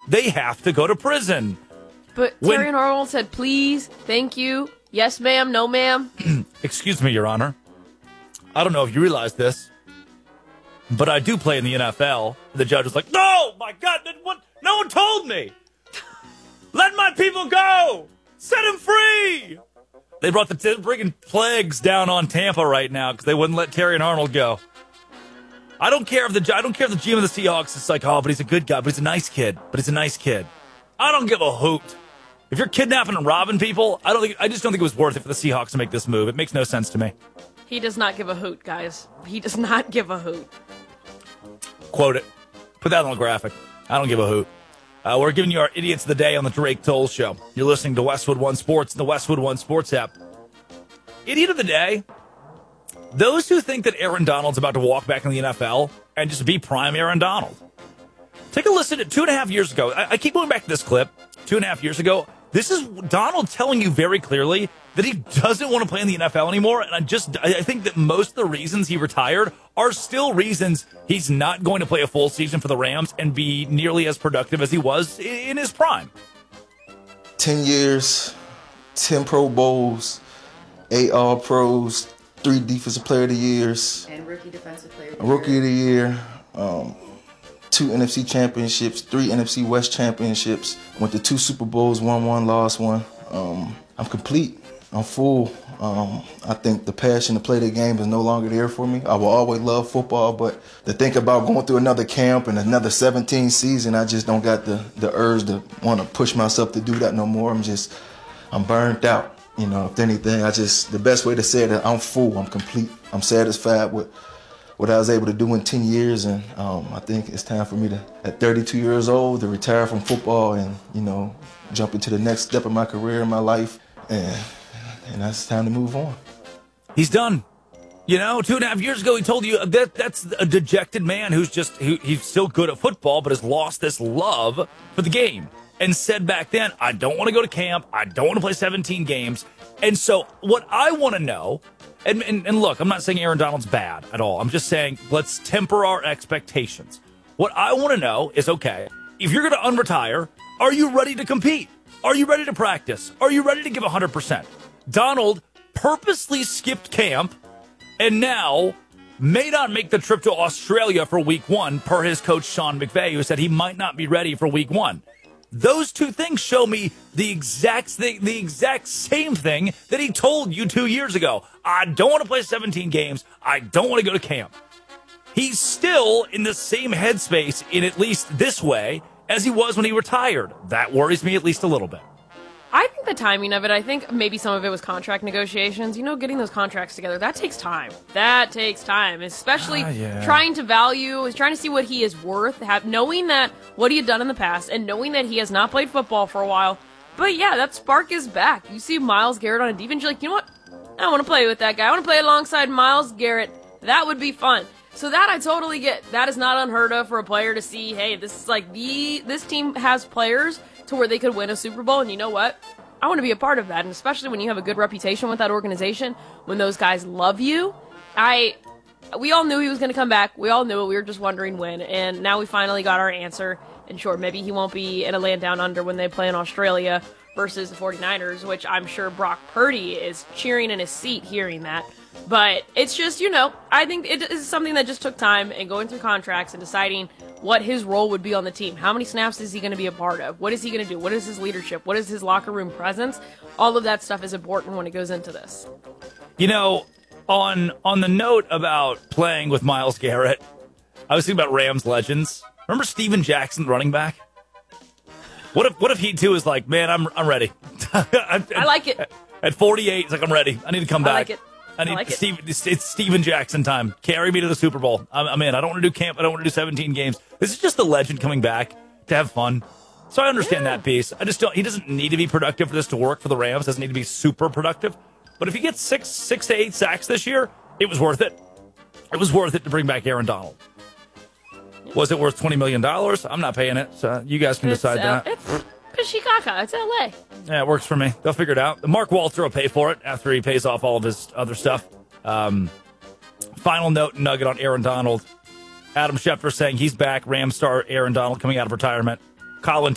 they have to go to prison. But Terry Arnold said, please, thank you, yes, ma'am, no, ma'am. Excuse me, Your Honor. I don't know if you realize this, but I do play in the NFL. The judge was like, no, my God, no one told me. Let my people go. Set him free. They brought the friggin' plagues down on Tampa right now because they wouldn't let Terry and Arnold go. I don't care if the GM of the Seahawks is like, oh, but he's a good guy, but he's a nice kid. I don't give a hoot. If you're kidnapping and robbing people, I just don't think it was worth it for the Seahawks to make this move. It makes no sense to me. He does not give a hoot, guys. He does not give a hoot. Quote it. Put that on the graphic. I don't give a hoot. We're giving you our Idiots of the Day on the Drake Toll Show. You're listening to Westwood One Sports and the Westwood One Sports app. Idiot of the Day. Those who think that Aaron Donald's about to walk back in the NFL and just be prime Aaron Donald. Take a listen to 2.5 years ago. I keep going back to this clip. 2.5 years ago. This is Donald telling you very clearly that he doesn't want to play in the NFL anymore. And I think that most of the reasons he retired are still reasons he's not going to play a full season for the Rams and be nearly as productive as he was in his prime. 10 years, 10 Pro Bowls, 8 All-Pros, 3 Defensive Player of the Years. And Rookie Defensive Player of the Year. 2 NFC championships, 3 NFC West championships, went to 2 Super Bowls, won one, lost one. I'm complete. I'm full. I think the passion to play the game is no longer there for me. I will always love football, but to think about going through another camp and another 17 season, I just don't got the urge to want to push myself to do that no more. I'm burnt out. If anything, the best way to say it is I'm full. I'm complete. I'm satisfied with what I was able to do in 10 years, and I think it's time for me to, at 32 years old, to retire from football and, jump into the next step of my career in my life, and that's time to move on. He's done. 2.5 years ago, he told you that's a dejected man who's he's still good at football, but has lost this love for the game, and said back then, I don't want to go to camp, I don't want to play 17 games, and so what I want to know. And look, I'm not saying Aaron Donald's bad at all. I'm just saying let's temper our expectations. What I want to know is, okay, if you're going to unretire, are you ready to compete? Are you ready to practice? Are you ready to give 100%? Donald purposely skipped camp and now may not make the trip to Australia for week 1 per his coach Sean McVay, who said he might not be ready for week 1. Those two things show me the exact same thing that he told you 2 years ago. I don't want to play 17 games. I don't want to go to camp. He's still in the same headspace in at least this way as he was when he retired. That worries me at least a little bit. I think the timing of it, I think maybe some of it was contract negotiations. Getting those contracts together, that takes time. Especially trying to see what he is worth, knowing that what he had done in the past and knowing that he has not played football for a while. But yeah, that spark is back. You see Myles Garrett on a defense, you're like, you know what? I want to play with that guy. I want to play alongside Myles Garrett. That would be fun. So that I totally get. That is not unheard of for a player to see, hey, this is this team has players to where they could win a Super Bowl, and you know what? I want to be a part of that, and especially when you have a good reputation with that organization, when those guys love you. We all knew he was going to come back. We all knew it. We were just wondering when, and now we finally got our answer. And sure, maybe he won't be in a land down under when they play in Australia versus the 49ers, which I'm sure Brock Purdy is cheering in his seat hearing that. But it's just, I think it is something that just took time and going through contracts and deciding what his role would be on the team. How many snaps is he going to be a part of? What is he going to do? What is his leadership? What is his locker room presence? All of that stuff is important when it goes into this. On the note about playing with Myles Garrett, I was thinking about Rams legends. Remember Steven Jackson, running back? What if he too is like, man, I'm ready. I like it. At 48, he's like, I'm ready. I need to come back. I like it. It's Steven Jackson time. Carry me to the Super Bowl. I'm in. I don't want to do camp. I don't want to do 17 games. This is just the legend coming back to have fun. So I understand that piece. He doesn't need to be productive for this to work for the Rams. Doesn't need to be super productive. But if he gets 6 to 8 sacks this year, it was worth it. It was worth it to bring back Aaron Donald. Was it worth $20 million? I'm not paying it. So you guys can decide that. It's Chicago. It's L.A. Yeah, it works for me. They'll figure it out. Mark Walter will pay for it after he pays off all of his other stuff. Final note nugget on Aaron Donald. Adam Schefter saying he's back. Rams star Aaron Donald coming out of retirement. Colin